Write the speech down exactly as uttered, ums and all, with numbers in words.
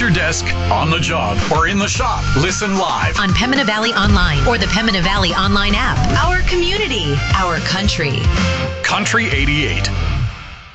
your desk, on the job, or in the shop. Listen live on Pembina Valley Online or the Pembina Valley Online app. Our community, our country. Country eighty-eight.